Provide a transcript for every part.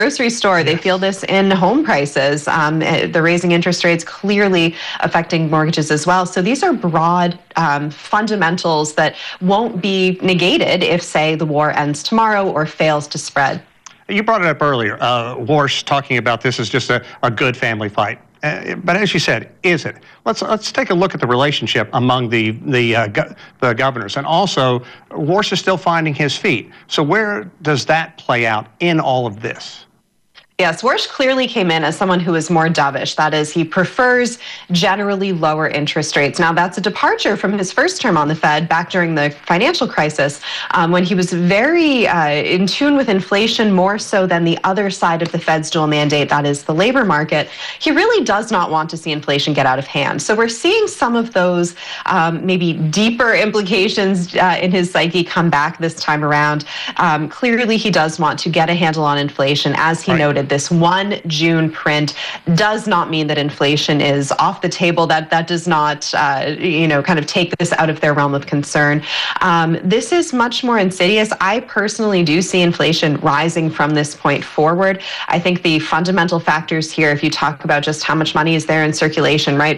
grocery store. They feel this in home prices. The raising interest rates clearly affecting mortgages as well. So these are broad fundamentals that won't be negated if, say, the war ends tomorrow or fails to spread. You brought it up earlier. Warsh talking about this as just a good family fight. But as you said, is it? Let's take a look at the relationship among the governors. And also, Warsh is still finding his feet. So where does that play out in all of this? Yes, Warsh clearly came in as someone who is more dovish. That is, he prefers generally lower interest rates. Now, that's a departure from his first term on the Fed back during the financial crisis, when he was very in tune with inflation, more so than the other side of the Fed's dual mandate, that is the labor market. He really does not want to see inflation get out of hand. So we're seeing some of those maybe deeper implications in his psyche come back this time around. Clearly, he does want to get a handle on inflation, as he noted. This one June print does not mean that inflation is off the table. That does not, kind of take this out of their realm of concern. This is much more insidious. I personally do see inflation rising from this point forward. I think the fundamental factors here, if you talk about just how much money is there in circulation, right,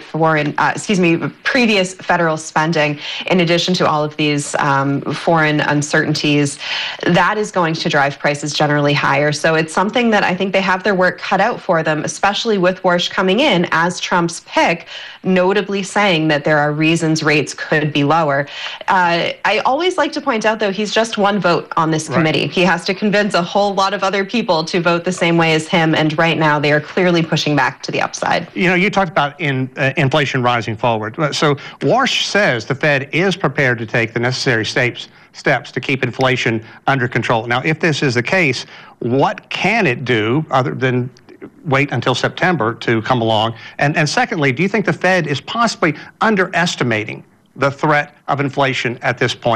previous federal spending, in addition to all of these foreign uncertainties, that is going to drive prices generally higher. So it's something that I think they have their work cut out for them, especially with Warsh coming in as Trump's pick, notably saying that there are reasons rates could be lower. I always like to point out, though, he's just one vote on this committee. He has to convince a whole lot of other people to vote the same way as him, and right now they are clearly pushing back to the upside. You talked about inflation rising forward. So Warsh says the Fed is prepared to take the necessary steps to keep inflation under control. Now, if this is the case, what can it do other than wait until September to come along? And secondly, do you think the Fed is possibly underestimating the threat of inflation at this point?